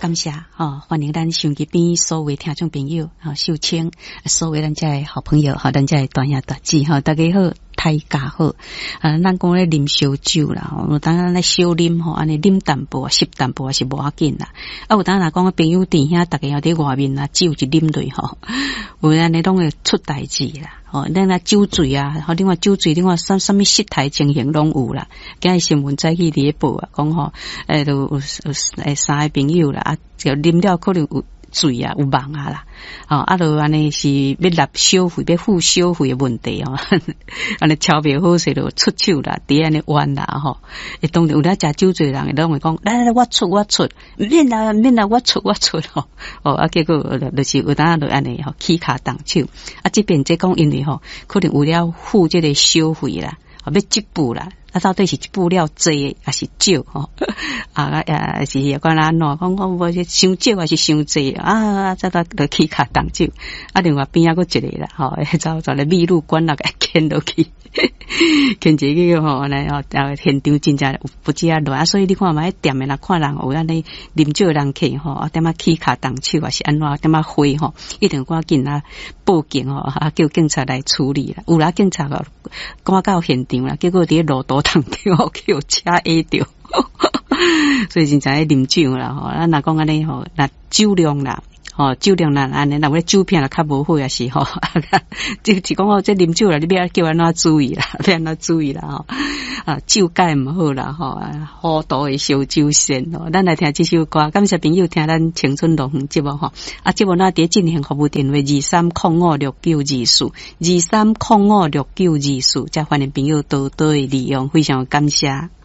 感谢欢迎咱收音机边所有听众朋友秀清，所有咱这的好朋友咱这的大兄大姐大家好，大家好。咱讲咧啉烧酒啦，有当咱咧小啉安尼啉淡薄吸淡薄是无要紧啦。有当若讲朋友弟兄大家有伫外面酒一啉落有安尼拢会出代志啦。咱那酒醉啊，另外酒醉，另外什么失态情形拢有啦。今日新闻早起伫报啊，讲都有三个朋友啦，就啉了可能有醉啊，有梦啊啦，就安尼是要纳小费，要付小费的问题安尼超袂好势就出手啦，伫安尼冤啦当然有咧食酒醉人，拢会讲来我出，免啦，我出结果就是有当就安尼起骹动手这边这讲因为可能有了付这个小费啦，要积步啦。到底是布料济还是少是也管安怎讲我是伤少还是伤济再到就起骹动手另外边还佫一个啦走咧秘鲁馆那个牵落去牵一个安尼现场真正不止热所以你看嘛店的若看人有安尼啉酒的人客点起骹动手还是安怎点灰一定赶紧报警叫警察来处理啦，有啦警察赶到现场啦，结果伫路途当中叫车压着所以真正啉酒啦咱若讲安尼若酒量啦酒量啦安尼若酒品啦较无好也是就是讲这啉酒啦，你要叫安怎注意啦，要安怎注意啦酒戒毋好啦糊涂的烧酒仙咱来听这首歌，感谢朋友听咱青春乐园节目节目那伫进行服务电话23056924，23056924，再欢迎朋友多多利用，非常感谢。